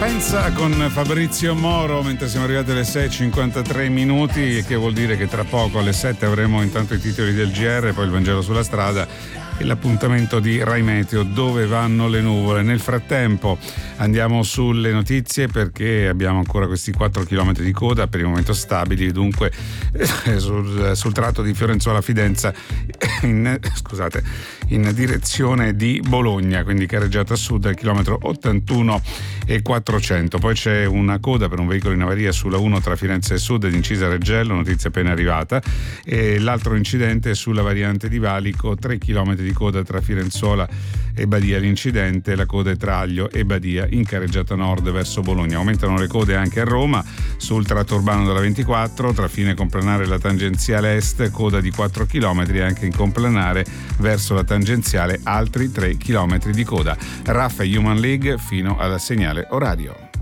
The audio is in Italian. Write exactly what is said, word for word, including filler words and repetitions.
Pensa con Fabrizio Moro, mentre siamo arrivati alle sei e cinquantatré minuti, che vuol dire che tra poco alle sette avremo intanto i titoli del G R, poi il Vangelo sulla strada e l'appuntamento di Rai Meteo, dove vanno le nuvole. Nel frattempo andiamo sulle notizie, perché abbiamo ancora questi quattro chilometri di coda, per il momento stabili, dunque sul, sul tratto di Fiorenzuola Fidenza in, scusate, in direzione di Bologna, quindi carreggiata sud al chilometro ottantuno e quattrocento. Poi c'è una coda per un veicolo in avaria sulla uno tra Firenze e Sud ed Incisa Reggello, notizia appena arrivata, e l'altro incidente è sulla variante di Valico, tre chilometri di coda tra Firenzuola e Badia. L'incidente, la coda è tra Aglio e Badia in carreggiata nord verso Bologna. Aumentano le code anche a Roma sul tratto urbano della ventiquattro tra Fine Complanare e la tangenziale est, coda di quattro chilometri, anche in Complanare verso la tangenziale altri tre chilometri di coda. Raffa Human League fino alla segnale orario.